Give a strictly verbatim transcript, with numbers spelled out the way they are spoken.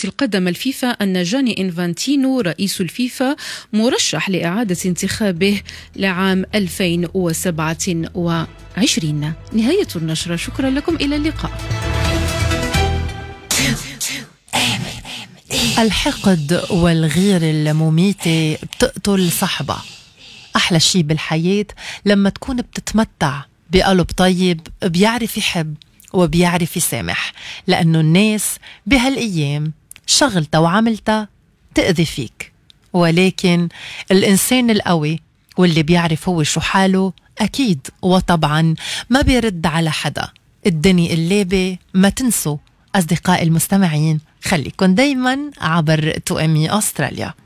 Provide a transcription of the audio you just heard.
القدم الفيفا أن جاني إنفانتينو رئيس الفيفا مرشح لإعادة انتخابه لعام ألفين وسبعة وعشرين. نهاية النشرة، شكرا لكم، إلى اللقاء. الحقد والغيرة المميتة بتقتل صاحبها. أحلى شي بالحياة لما تكون بتتمتع بقلب طيب بيعرف يحب وبيعرف يسامح، لأنه الناس بهالأيام شغلتها وعملتها تأذي فيك، ولكن الإنسان القوي واللي بيعرف هو شو حاله أكيد وطبعا ما بيرد على حدا. الدنيا الليبة. ما تنسوا أصدقاء المستمعين، خليكن دايما عبر تو أمي أستراليا.